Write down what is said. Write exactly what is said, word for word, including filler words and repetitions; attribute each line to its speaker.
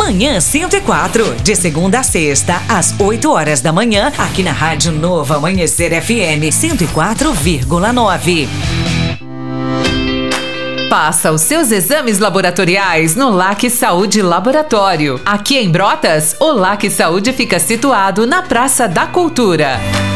Speaker 1: Manhã cento e quatro, de segunda a sexta, às oito horas da manhã, aqui na Rádio Novo Amanhecer F M cento e quatro vírgula nove. Faça os seus exames laboratoriais no LAC Saúde Laboratório. Aqui em Brotas, o LAC Saúde fica situado na Praça da Cultura.